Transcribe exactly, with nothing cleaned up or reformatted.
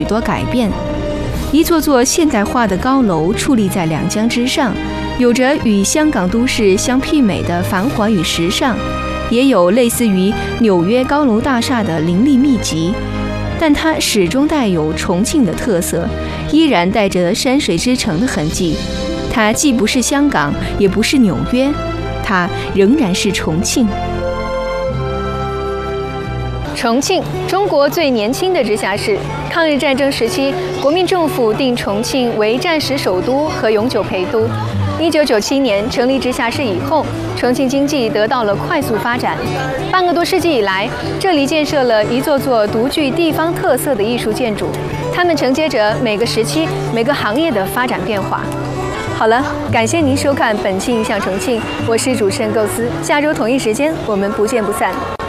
许多改变。一座座现代化的高楼矗立在两江之上，有着与香港都市相媲美的繁华与时尚，也有类似于纽约高楼大厦的林立密集，但它始终带有重庆的特色，依然带着山水之城的痕迹。它既不是香港，也不是纽约，它仍然是重庆。 重庆，中国最年轻的直辖市。抗日战争时期，国民政府定重庆为战时首都和永久陪都。一九九七年成立直辖市以后，重庆经济得到了快速发展。半个多世纪以来，这里建设了一座座独具地方特色的艺术建筑，它们承接着每个时期、每个行业的发展变化。好了，感谢您收看本期《印象重庆》，我是主持人构思，下周同一时间我们不见不散。